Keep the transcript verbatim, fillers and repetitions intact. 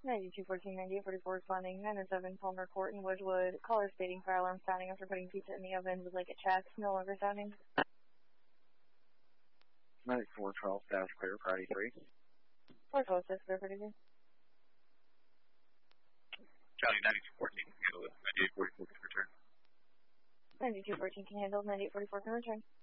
ninety-two fourteen, ninety-eight forty-four responding, nine oh seven Palmer Court in Wedgewood. Caller stating fire alarm sounding after putting pizza in the oven would like it checked. No longer sounding. ninety-four twelve dash clear, Friday three. four twelve six, clear, Friday three. Charlie ninety-two fourteen, handle it. ninety-eight forty-four can return. ninety-two fourteen can handle, ninety-eight forty-four can return.